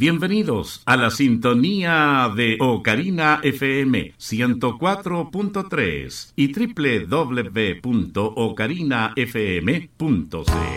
Bienvenidos a la sintonía de Ocarina FM 104.3 y www.ocarinafm.c.